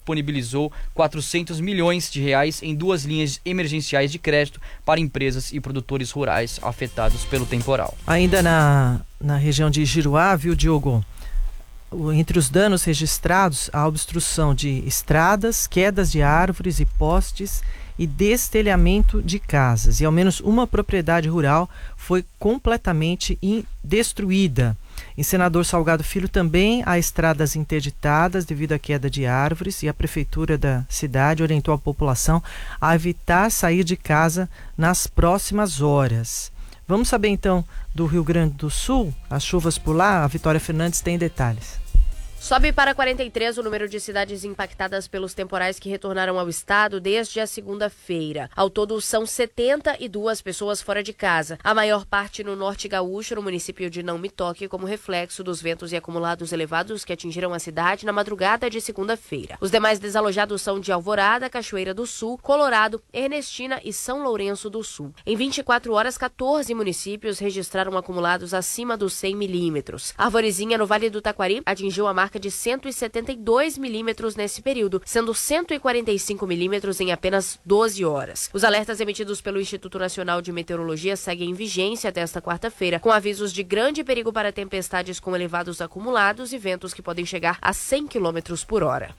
disponibilizou 400 milhões de reais em 2 linhas emergenciais de crédito para empresas e produtores rurais afetados pelo temporal. Ainda na região de Giruá, viu, Diogo? Entre os danos registrados, a obstrução de estradas, quedas de árvores e postes e destelhamento de casas. E ao menos uma propriedade rural foi completamente destruída. Em Senador Salgado Filho também há estradas interditadas devido à queda de árvores e a prefeitura da cidade orientou a população a evitar sair de casa nas próximas horas. Vamos saber então do Rio Grande do Sul, as chuvas por lá. A Vitória Fernandes tem detalhes. Sobe para 43 o número de cidades impactadas pelos temporais que retornaram ao estado desde a segunda-feira. Ao todo, são 72 pessoas fora de casa. A maior parte no norte gaúcho, no município de Não Me Toque, como reflexo dos ventos e acumulados elevados que atingiram a cidade na madrugada de segunda-feira. Os demais desalojados são de Alvorada, Cachoeira do Sul, Colorado, Ernestina e São Lourenço do Sul. Em 24 horas, 14 municípios registraram acumulados acima dos 100 milímetros. Arvorezinha, no Vale do Taquari, atingiu a marca de 172 milímetros nesse período, sendo 145 milímetros em apenas 12 horas. Os alertas emitidos pelo Instituto Nacional de Meteorologia seguem em vigência até esta quarta-feira, com avisos de grande perigo para tempestades com elevados acumulados e ventos que podem chegar a 100 km por hora.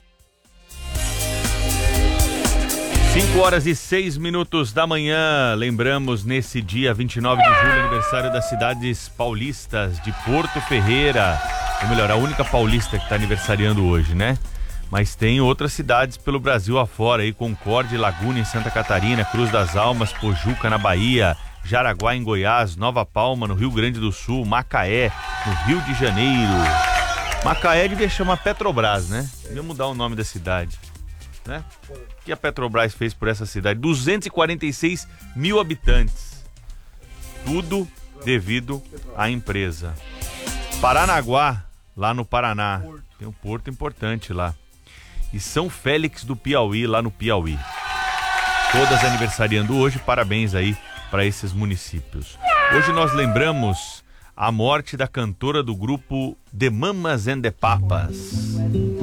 5h06 da manhã, lembramos nesse dia 29 de julho, aniversário das cidades paulistas de Porto Ferreira, ou melhor, a única paulista que está aniversariando hoje, né? Mas tem outras cidades pelo Brasil afora, aí, Concórdia e Laguna em Santa Catarina, Cruz das Almas, Pojuca na Bahia, Jaraguá em Goiás, Nova Palma no Rio Grande do Sul, Macaé no Rio de Janeiro. Macaé devia chamar Petrobras, né? Devia mudar o nome da cidade, né? O que a Petrobras fez por essa cidade? 246 mil habitantes. Tudo devido à empresa. Paranaguá, lá no Paraná. Tem um porto importante lá. E São Félix do Piauí, lá no Piauí. Todas aniversariando hoje. Parabéns aí para esses municípios. Hoje nós lembramos a morte da cantora do grupo The Mamas and the Papas.